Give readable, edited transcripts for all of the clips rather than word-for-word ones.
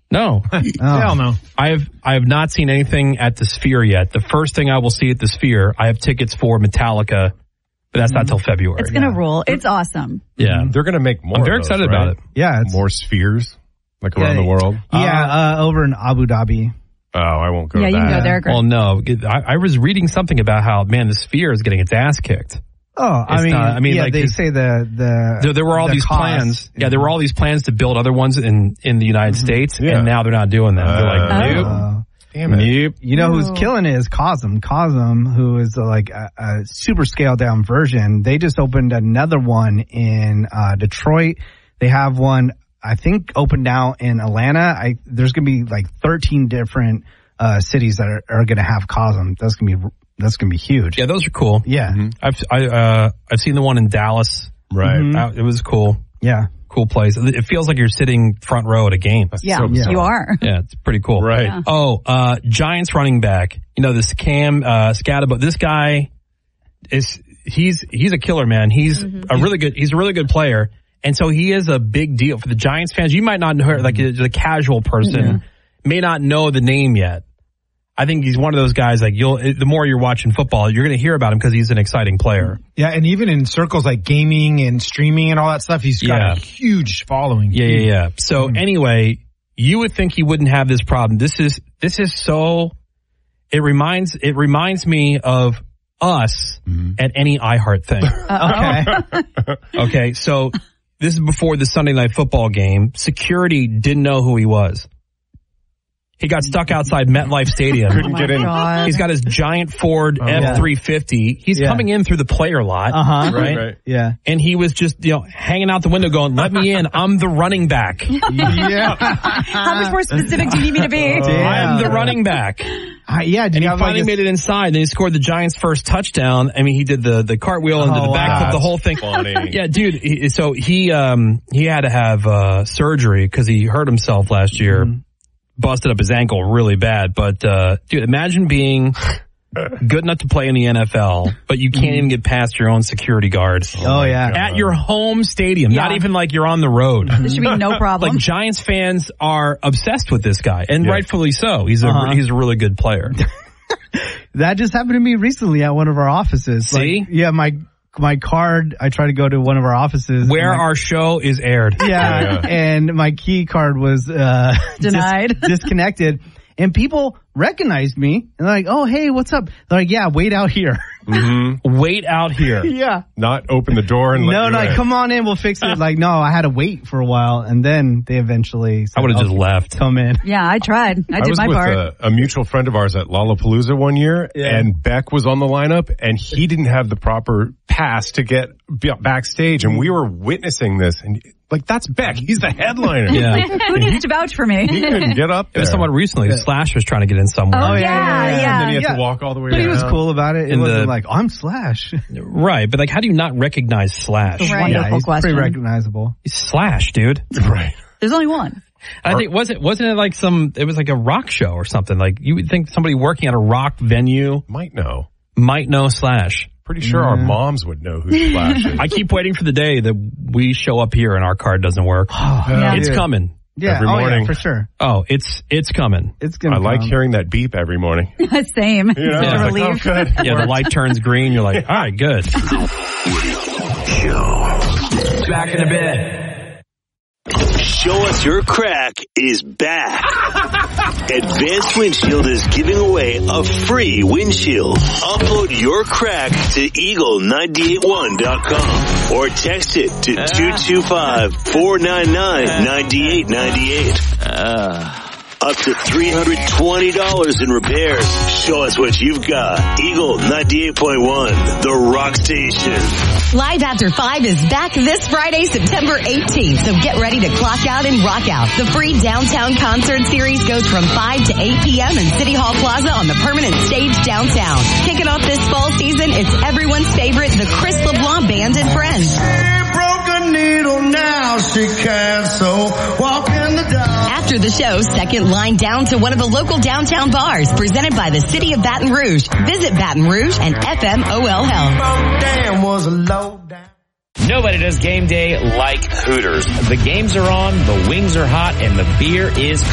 No. Hell no. I have not seen anything at the Sphere yet. The first thing I will see at the Sphere, I have tickets for Metallica, but that's not till February. It's going to rule. It's awesome. Yeah. They're going to make more. I'm very excited about it. Yeah. More spheres, like around the world. Yeah, over in Abu Dhabi. Oh, I won't go. Yeah, to you that. can go there. Chris. Well, no. I was reading something about how, man, the Sphere is getting its ass kicked. Oh, I mean, like they say there were all these plans. Yeah, there were all these plans to build other ones in the United States, and now they're not doing them. They're like, nope. Damn it. Nope. You know who's killing it is Cosm. Cosm, who is like a super scaled down version. They just opened another one in Detroit. They have one, I think, opened now in Atlanta. There's going to be like 13 different cities that are going to have Cosm. That's going to be huge. Yeah, those are cool. Yeah. I've seen the one in Dallas. Right. It was cool. Yeah. Cool place. It feels like you're sitting front row at a game. You are. Yeah, it's pretty cool. Right. Yeah. Oh, Giants running back. You know, this Cam Scatterbo. This guy he's a killer, man. He's a really good player. And so he is a big deal for the Giants fans. You might not know, like the casual person may not know the name yet. I think he's one of those guys, like the more you're watching football, you're going to hear about him because he's an exciting player. Yeah, and even in circles like gaming and streaming and all that stuff, he's got a huge following. Yeah. So anyway, you would think he wouldn't have this problem. This is so, it reminds me of us at any iHeart thing. Okay, so this is before the Sunday Night Football game. Security didn't know who he was. He got stuck outside MetLife Stadium. Couldn't get in. God. He's got his giant Ford F-350. He's coming in through the player lot, right? Yeah. And he was just, hanging out the window going, let me in. I'm the running back. How much more specific do you need me to be? I'm the running back. And he finally made it inside. Then he scored the Giants' first touchdown. I mean, he did the cartwheel and did the backflip, the whole thing. Funny. Yeah, dude. He had to have surgery because he hurt himself last year. Busted up his ankle really bad. But, dude, imagine being good enough to play in the NFL, but you can't even get past your own security guard. Oh, yeah. At your home stadium. Yeah. Not even like you're on the road. There should be no problem. Like, Giants fans are obsessed with this guy, and rightfully so. He's a really good player. That just happened to me recently at one of our offices. See? My card, I tried to go to one of our offices. Where our show is aired. Yeah, and my key card was denied. Disconnected. And people recognized me. And they're like, oh, hey, what's up? They're like, yeah, wait out here. Wait out here. Yeah. Not open the door and let you in. Come on in, we'll fix it. Like, no, I had to wait for a while. And then they eventually said, I would have just left. Come in. Yeah, I tried. I did my part. I was with a mutual friend of ours at Lollapalooza one year, and Beck was on the lineup, and he didn't have the proper pass to get backstage, and we were witnessing this, and like, that's Beck. He's the headliner. Yeah. Who needs to vouch for me? He couldn't get up there. It was someone recently. Slash was trying to get in somewhere. Oh, And yeah. then he had to walk all the way But around. he was cool about it. It wasn't like, I'm Slash. Right, but like, how do you not recognize Slash? Right. Yeah, he's question. pretty recognizable. He's Slash, dude. Right. There's only one. I think, wasn't it like it was like a rock show or something? Like, you would think somebody working at a rock venue might know Slash. Pretty sure our moms would know who Slash is. I keep waiting for the day that we show up here and our card doesn't work. It's coming. Yeah, every morning. for sure. Oh, it's coming. It's gonna I like come. hearing that beep every morning. Same. You know, Such a it's like, relief. oh, good. Yeah, the light turns green. You're like, all right, good. Back in a bit. Show Us Your Crack is back. Advanced Windshield is giving away a free windshield. Upload your crack to eagle981.com or text it to 225-499-9898. Up to $320 in repairs. Show us what you've got. Eagle 98.1, the rock station. Live After 5 is back this Friday, September 18th. So get ready to clock out and rock out. The free downtown concert series goes from 5 to 8 p.m. in City Hall Plaza on the permanent stage downtown. Kicking off this fall season, it's everyone's favorite, the Chris LeBlanc Band and Friends. She broke a needle, now she can't so walk in the dark. After the show, second line down to one of the local downtown bars presented by the City of Baton Rouge. Visit Baton Rouge and FMOL Health. Damn was a low down. Nobody does game day like Hooters. The games are on, the wings are hot, and the beer is cold.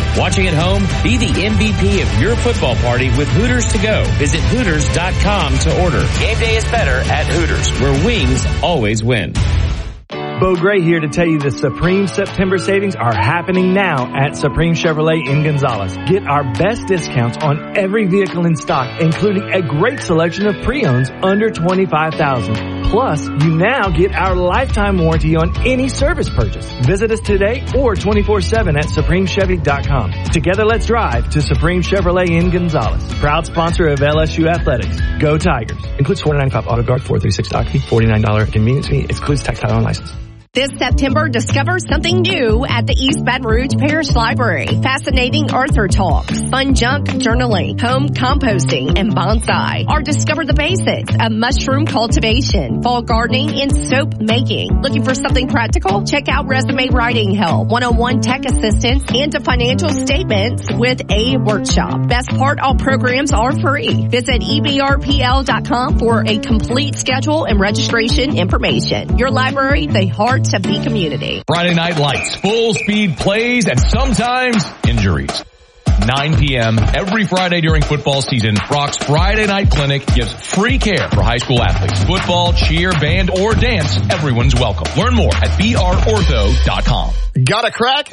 Watching at home? Be the MVP of your football party with Hooters to go. Visit Hooters.com to order. Game day is better at Hooters, where wings always win. Bo Gray here to tell you the Supreme September savings are happening now at Supreme Chevrolet in Gonzales. Get our best discounts on every vehicle in stock, including a great selection of pre-owns under $25,000. Plus, you now get our lifetime warranty on any service purchase. Visit us today or 24/7 at SupremeChevy.com. Together, let's drive to Supreme Chevrolet in Gonzales. Proud sponsor of LSU Athletics. Go Tigers. Includes $4.95 auto guard, $4.36 doc fee, $49 convenience fee. Excludes tax, title, and license. This September, discover something new at the East Baton Rouge Parish Library. Fascinating Arthur talks, fun junk journaling, home composting, and bonsai. Or discover the basics of mushroom cultivation, fall gardening, and soap making. Looking for something practical? Check out resume writing help, 101 tech assistance, and to financial statements with a workshop. Best part, all programs are free. Visit ebrpl.com for a complete schedule and registration information. Your library, the heart to be community. Friday Night Lights, full speed plays, and sometimes injuries. 9 p.m. every Friday during football season, Rock's Friday Night Clinic gives free care for high school athletes. Football, cheer, band, or dance, everyone's welcome. Learn more at brortho.com. Got a crack?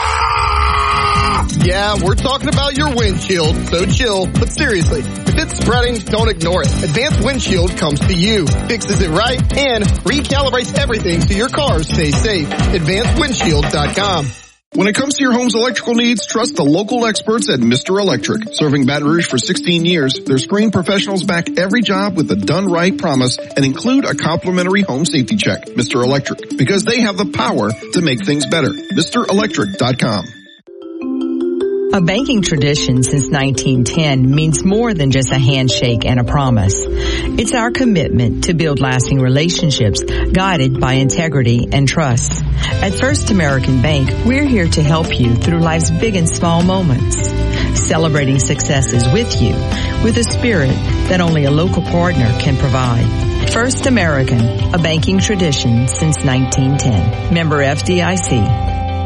Yeah, we're talking about your windshield, so chill. But seriously, if it's spreading, don't ignore it. Advanced Windshield comes to you, fixes it right, and recalibrates everything so your car stays safe. AdvancedWindshield.com. When it comes to your home's electrical needs, trust the local experts at Mr. Electric. Serving Baton Rouge for 16 years, their screened professionals back every job with a done-right promise and include a complimentary home safety check. Mr. Electric, because they have the power to make things better. MrElectric.com. A banking tradition since 1910 means more than just a handshake and a promise. It's our commitment to build lasting relationships guided by integrity and trust. At First American Bank, we're here to help you through life's big and small moments, celebrating successes with you with a spirit that only a local partner can provide. First American, a banking tradition since 1910. Member FDIC.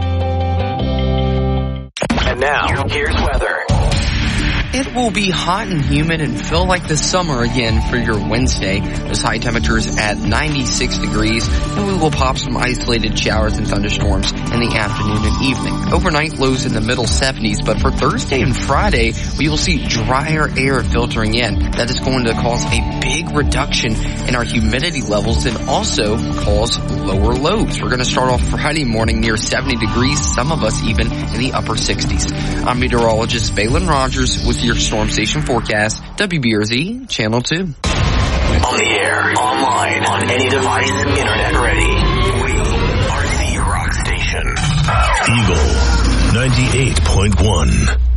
And now, here's weather. It will be hot and humid and feel like the summer again for your Wednesday. Those high temperatures at 96 degrees, and we will pop some isolated showers and thunderstorms in the afternoon and evening. Overnight lows in the middle 70s, but for Thursday and Friday, we will see drier air filtering in. That is going to cause a big reduction in our humidity levels and also cause lower lows. We're going to start off Friday morning near 70 degrees, some of us even in the upper 60s. I'm meteorologist Balin Rogers with your Storm Station forecast, WBRZ Channel 2. On the air, online, on any device, internet ready. We are the Rock Station. Eagle 98.1.